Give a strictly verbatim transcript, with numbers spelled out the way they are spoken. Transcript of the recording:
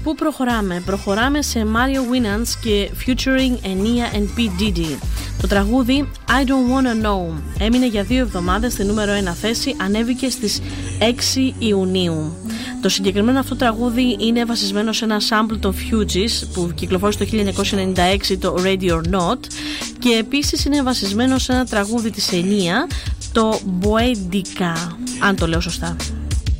Πού προχωράμε? Προχωράμε σε Mario Winans και featuring Enya and P. Diddy. Το τραγούδι I Don't Wanna Know έμεινε για δύο εβδομάδες στη νούμερο ένα θέση, ανέβηκε στις έξι Ιουνίου. Το συγκεκριμένο αυτό τραγούδι είναι βασισμένο σε ένα sample των Fugees που κυκλοφόρησε το χίλια εννιακόσια ενενήντα έξι, το Ready or Not, και επίσης είναι βασισμένο σε ένα τραγούδι της Enya, το Boedica, αν το λέω σωστά.